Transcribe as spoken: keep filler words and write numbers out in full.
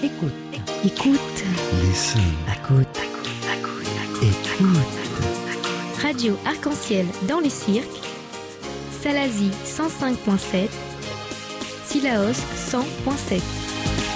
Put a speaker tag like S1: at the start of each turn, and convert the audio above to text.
S1: Écoute, écoute,
S2: Listen.
S1: écoute, écoute.
S3: Radio Arc-en-Ciel dans les cirques, Salazie cent cinq virgule sept, Sillaos cent virgule sept.